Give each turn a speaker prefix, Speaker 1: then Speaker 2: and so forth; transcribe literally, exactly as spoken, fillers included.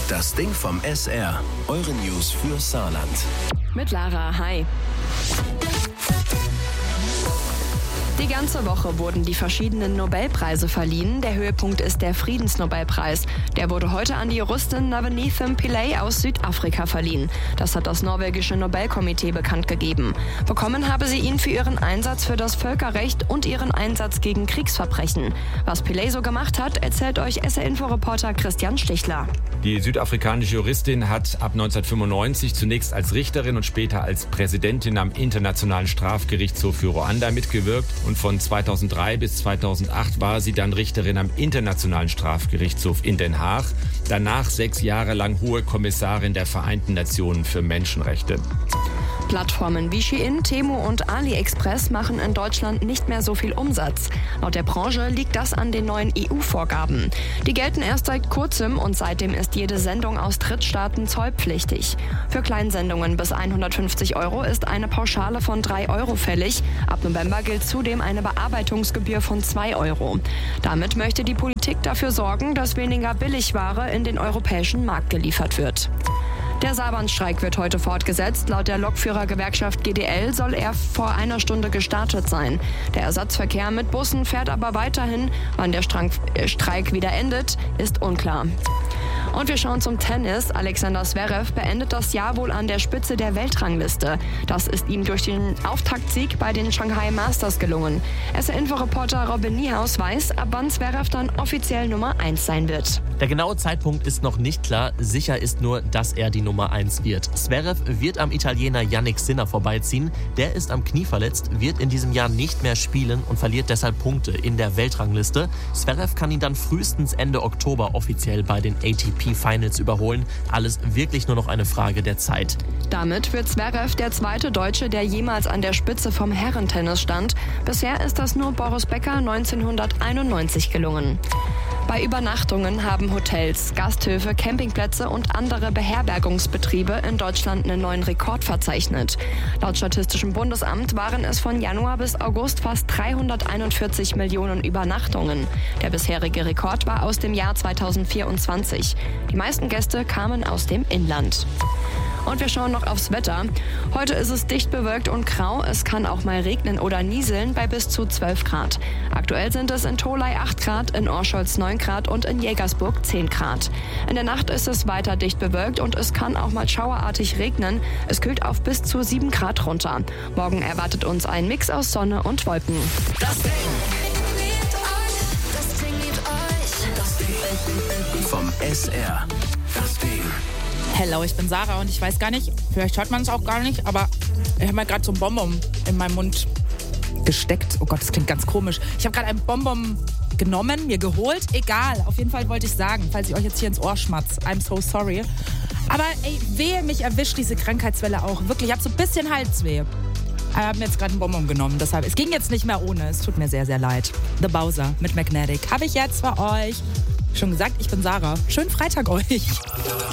Speaker 1: Das Ding vom S R. Eure News für Saarland.
Speaker 2: Mit Lara, hi. Die ganze Woche wurden die verschiedenen Nobelpreise verliehen. Der Höhepunkt ist der Friedensnobelpreis. Der wurde heute an die Juristin Navalny Pillay aus Südafrika verliehen. Das hat das norwegische Nobelkomitee bekannt gegeben. Bekommen habe sie ihn für ihren Einsatz für das Völkerrecht und ihren Einsatz gegen Kriegsverbrechen. Was Pillay so gemacht hat, erzählt euch S R-Info-Reporter Christian Stichler.
Speaker 3: Die südafrikanische Juristin hat ab neunzehnhundertfünfundneunzig zunächst als Richterin und später als Präsidentin am Internationalen Strafgerichtshof für Ruanda mitgewirkt. Und von zweitausenddrei bis zweitausendacht war sie dann Richterin am Internationalen Strafgerichtshof in Den Haag. Danach sechs Jahre lang Hohe Kommissarin der Vereinten Nationen für Menschenrechte.
Speaker 2: Plattformen wie Shein, Temu und AliExpress machen in Deutschland nicht mehr so viel Umsatz. Laut der Branche liegt das an den neuen E U-Vorgaben. Die gelten erst seit kurzem und seitdem ist jede Sendung aus Drittstaaten zollpflichtig. Für Kleinsendungen bis hundertfünfzig Euro ist eine Pauschale von drei Euro fällig. Ab November gilt zudem eine Bearbeitungsgebühr von zwei Euro. Damit möchte die Politik dafür sorgen, dass weniger Billigware in den europäischen Markt geliefert wird. Der Saarbahnstreik wird heute fortgesetzt. Laut der Lokführergewerkschaft G D L soll er vor einer Stunde gestartet sein. Der Ersatzverkehr mit Bussen fährt aber weiterhin. Wann der Streik wieder endet, ist unklar. Und wir schauen zum Tennis. Alexander Zverev beendet das Jahr wohl an der Spitze der Weltrangliste. Das ist ihm durch den Auftaktsieg bei den Shanghai Masters gelungen. S R-Info-Reporter Robin Niehaus weiß, ab wann Zverev dann offiziell Nummer eins sein wird.
Speaker 4: Der genaue Zeitpunkt ist noch nicht klar. Sicher ist nur, dass er die Nummer eins wird. Zverev wird am Italiener Jannik Sinner vorbeiziehen. Der ist am Knie verletzt, wird in diesem Jahr nicht mehr spielen und verliert deshalb Punkte in der Weltrangliste. Zverev kann ihn dann frühestens Ende Oktober offiziell bei den A T P Finals überholen. Alles wirklich nur noch eine Frage der Zeit.
Speaker 2: Damit wird Zverev der zweite Deutsche, der jemals an der Spitze vom Herrentennis stand. Bisher ist das nur Boris Becker neunzehnhunderteinundneunzig gelungen. Bei Übernachtungen haben Hotels, Gasthöfe, Campingplätze und andere Beherbergungsbetriebe in Deutschland einen neuen Rekord verzeichnet. Laut Statistischem Bundesamt waren es von Januar bis August fast dreihunderteinundvierzig Millionen Übernachtungen. Der bisherige Rekord war aus dem Jahr zweitausendvierundzwanzig. Die meisten Gäste kamen aus dem Inland. Und wir schauen noch aufs Wetter. Heute ist es dicht bewölkt und grau. Es kann auch mal regnen oder nieseln bei bis zu zwölf Grad. Aktuell sind es in Tholey acht Grad, in Orscholz neun Grad und in Jägersburg zehn Grad. In der Nacht ist es weiter dicht bewölkt und es kann auch mal schauerartig regnen. Es kühlt auf bis zu sieben Grad runter. Morgen erwartet uns ein Mix aus Sonne und Wolken.
Speaker 1: Das Ding. Das Ding mit euch. Das Ding vom S R. Das Ding.
Speaker 5: Hello, ich bin Sarah und ich weiß gar nicht, vielleicht hört man es auch gar nicht, aber ich habe mir gerade so ein Bonbon in meinen Mund gesteckt. Oh Gott, das klingt ganz komisch. Ich habe gerade ein Bonbon genommen, mir geholt. Egal, auf jeden Fall wollte ich sagen, falls ich euch jetzt hier ins Ohr schmatzt. I'm so sorry. Aber ey, wehe, mich erwischt diese Krankheitswelle auch. Wirklich, ich habe so ein bisschen Halsweh. Ich habe mir jetzt gerade einen Bonbon genommen, deshalb, es ging jetzt nicht mehr ohne. Es tut mir sehr, sehr leid. The Bowser mit Magnetic habe ich jetzt für euch. Schon gesagt, ich bin Sarah. Schönen Freitag euch.